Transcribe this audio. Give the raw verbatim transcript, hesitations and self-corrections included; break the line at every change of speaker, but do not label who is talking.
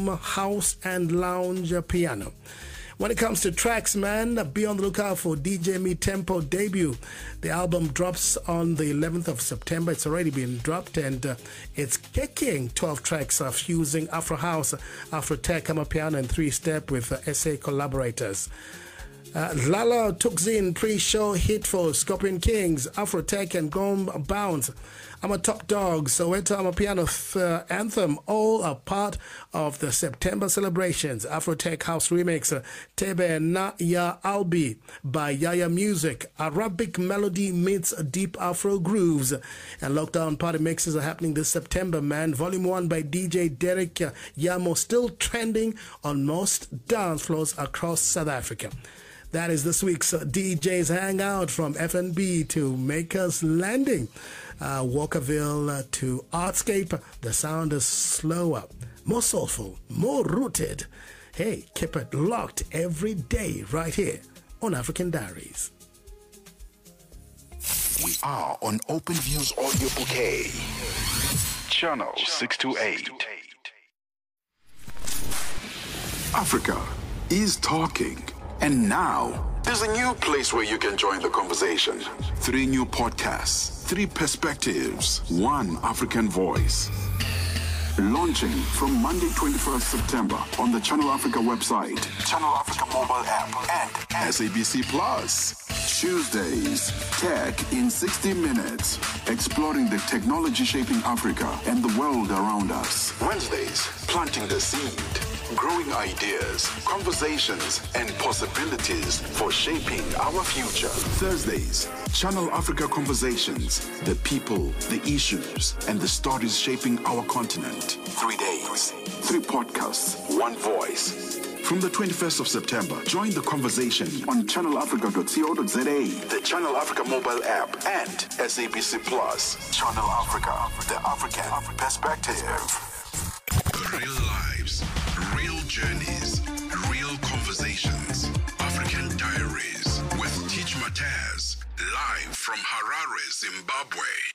house and lounge piano. When it comes to tracks, man, be on the lookout for D J Me Tempo debut. The album drops on the eleventh of September. It's already been dropped, and uh, it's kicking twelve tracks of fusing Afro House, Afro Tech, Amapiano, and Three Step with uh, S A collaborators. Uh, Lala Tuxin pre-show hit for Scorpion Kings, Afro Tech, and Gom Bounce. I'm a Top Dog, Soweto Amapiano th- anthem, all are part of the September celebrations. Afro Tech House Remix, uh, Tebe Na Ya Albi by Yaya Music. Arabic melody meets deep Afro grooves. And lockdown party mixes are happening this September, man. Volume one by D J Derek uh, Yamo, still trending on most dance floors across South Africa. That is this week's uh, D J's Hangout, from F and B to Makers Landing, uh, Walkerville uh, to Artscape. The sound is slower, more soulful, more rooted. Hey, keep it locked every day right here on African Diaries.
We are on Open Views Audio Bouquet, Channel six two eight. Africa is talking. And now, there's a new place where you can join the conversation. Three new podcasts, three perspectives, one African voice. Launching from Monday, twenty-first September on the Channel Africa website, Channel Africa mobile app, and S A B C Plus. Tuesdays, Tech in sixty minutes, exploring the technology shaping Africa and the world around us. Wednesdays, planting the seed, growing ideas, conversations, and possibilities for shaping our future. Thursdays, Channel Africa Conversations, the people, the issues, and the stories shaping our continent. Three days, three podcasts, one voice. From the twenty-first of September, join the conversation on channel africa dot co dot za, the Channel Africa mobile app, and S A B C Plus. Channel Africa, the African perspective.
Real lives, real journeys, real conversations. African Diaries with Teach Mataz, live from Harare, Zimbabwe.